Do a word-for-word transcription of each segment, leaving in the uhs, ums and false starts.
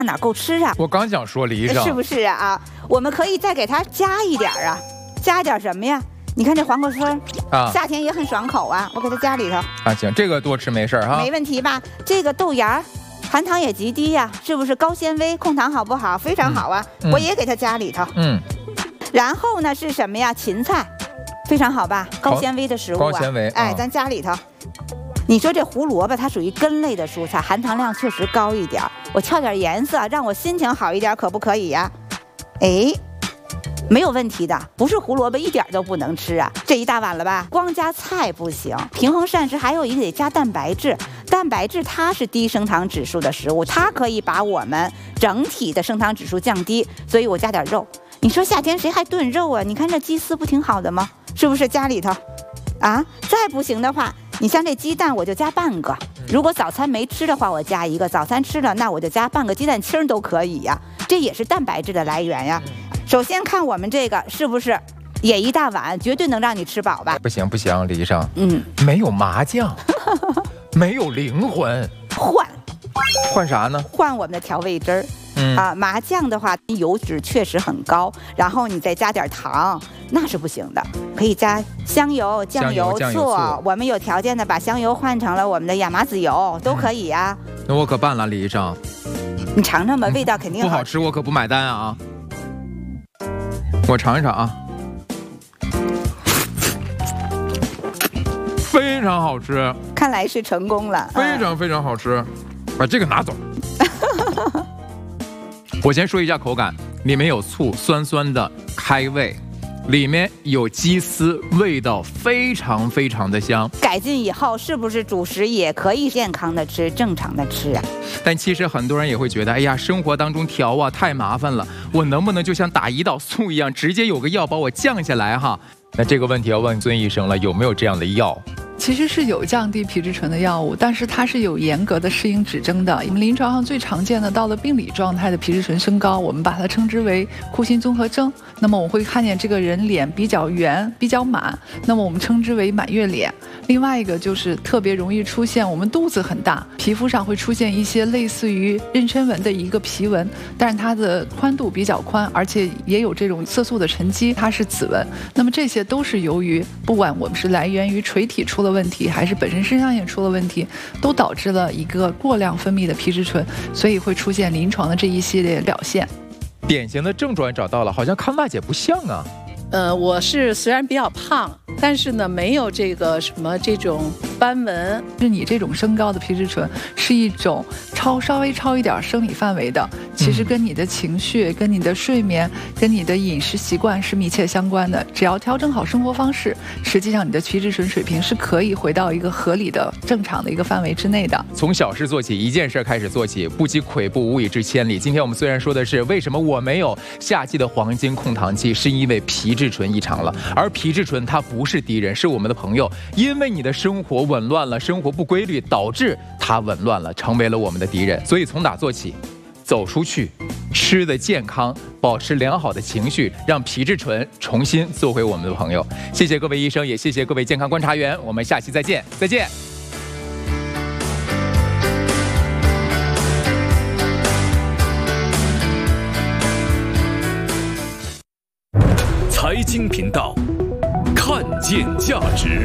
哪够吃啊？ 我刚想说李医生， 是不是啊？啊，我们可以再给它加一点啊，加点什么呀？你看这黄瓜丝啊，夏天也很爽口啊，我给它加里头啊。行，这个多吃没事哈， 没问题吧？这个豆芽含糖也极低呀、啊，是不是高纤维控糖好不好？非常好啊，嗯、我也给它加里头。嗯。然后呢是什么呀？芹菜，非常好吧？高纤维的食物啊。 高纤维。 哎，咱加里头。你说这胡萝卜它属于根类的蔬菜，含糖量确实高一点，我翘点颜色，让我心情好一点，可不可以呀、啊？哎，没有问题的，不是胡萝卜一点都不能吃啊！这一大碗了吧？光加菜不行，平衡膳食还有一个得加蛋白质，蛋白质它是低升糖指数的食物，它可以把我们整体的升糖指数降低，所以我加点肉。你说夏天谁还炖肉啊？你看这鸡丝不挺好的吗？是不是加里头？啊，再不行的话。你像这鸡蛋，我就加半个。如果早餐没吃的话，我加一个；早餐吃了，那我就加半个鸡蛋清都可以呀。这也是蛋白质的来源呀。首先看我们这个是不是也一大碗，绝对能让你吃饱吧？ 不行不行，李医生， 嗯， 没有麻酱，没有灵魂， 换换啥呢？ 换我们的调味汁儿。 嗯啊，麻酱的话油脂确实很高，然后你再加点糖，那是不行的。可以加香油、酱油、醋，我们有条件的把香油换成了我们的亚麻籽油，都可以呀、啊嗯。那我可办了，李医生。 你尝尝吧，味道肯定好、 嗯、不好吃，我可不买单啊！我尝一尝啊，非常好吃。 看来是成功了， 非常非常好吃。把这个拿走。我先说一下口感，里面有醋，酸酸的，开胃，里面有鸡丝，味道非常非常的香。 改进以后，是不是主食也可以健康的吃，正常的吃啊？ 但其实很多人也会觉得，哎呀，生活当中调啊太麻烦了，我能不能就像打胰岛素一样，直接有个药把我降下来哈？那这个问题要问孙医生了，有没有这样的药？ 其实是有降低皮质醇的药物，但是它是有严格的适应指征的。我们临床上最常见的到了病理状态的皮质醇升高，我们把它称之为库欣综合征。那么我会看见这个人脸比较圆、比较满，那么我们称之为满月脸。另外一个就是特别容易出现我们肚子很大，皮肤上会出现一些类似于妊娠纹的一个皮纹，但是它的宽度比较宽，而且也有这种色素的沉积，它是紫纹。那么这些都是由于不管我们是来源于垂体出了问题，还是本身肾上腺出了问题，都导致了一个过量分泌的皮质醇，所以会出现临床的这一系列表现。 典型的症状找到了，好像康大姐不像啊。 呃，我是虽然比较胖，但是呢没有这个什么这种斑纹。 是你这种升高的皮质醇是一种超稍微超一点生理范围的，其实跟你的情绪、跟你的睡眠、跟你的饮食习惯是密切相关的。只要调整好生活方式，实际上你的皮质醇水平是可以回到一个合理的、正常的一个范围之内的。 从小事做起，一件事开始做起，不积跬步，无以至千里。今天我们虽然说的是为什么我没有夏季的黄金控糖期，是因为皮质醇异常了，而皮质醇它不是敌人，是我们的朋友。因为你的生活紊乱了，生活不规律，导致它紊乱了，成为了我们的敌人。所以从哪做起？走出去，吃的健康，保持良好的情绪，让皮质醇重新做回我们的朋友。谢谢各位医生，也谢谢各位健康观察员，我们下期再见，再见。 财经频道，看见价值。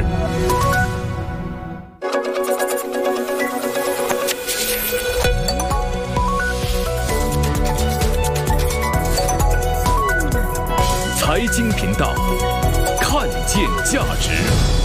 财经频道，看见价值。